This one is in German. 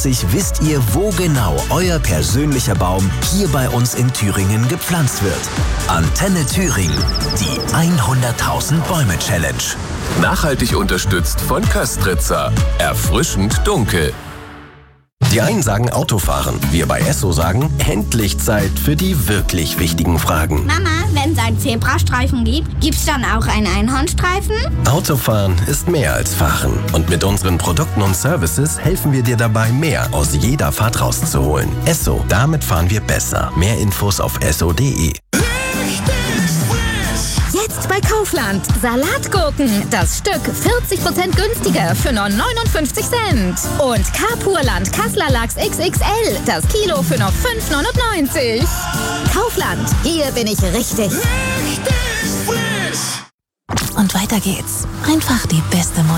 2024 wisst ihr, wo genau euer persönlicher Baum hier bei uns in Thüringen gepflanzt wird. Antenne Thüringen, die 100.000 Bäume Challenge. Nachhaltig unterstützt von Köstritzer. Erfrischend dunkel. Die einen sagen Autofahren, wir bei Esso sagen, endlich Zeit für die wirklich wichtigen Fragen. Mama, wenn es einen Zebrastreifen gibt, gibt's dann auch einen Einhornstreifen? Autofahren ist mehr als Fahren. Und mit unseren Produkten und Services helfen wir dir dabei, mehr aus jeder Fahrt rauszuholen. Esso, damit fahren wir besser. Mehr Infos auf esso.de. Jetzt bei Kaufland. Salatgurken. Das Stück 40% günstiger für nur 59 Cent. Und Carpurland Kassler Lachs XXL. Das Kilo für nur 5,99. Kaufland. Hier bin ich richtig. Und weiter geht's. Einfach die beste Musik.